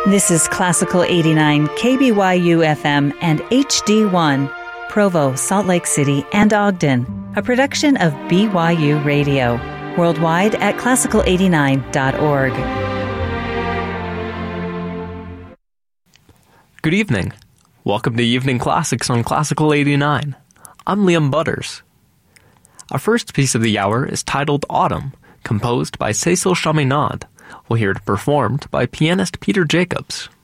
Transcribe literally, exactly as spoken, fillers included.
This is Classical eighty-nine, K B Y U F M and H D one, Provo, Salt Lake City, and Ogden, a production of B Y U Radio, worldwide at classical eighty-nine dot org. Good evening. Welcome to Evening Classics on Classical eighty-nine. I'm Liam Butters. Our first piece of the hour is titled Autumn, composed by Cecil Chaminade. We'll hear it performed by pianist Peter Jacobs.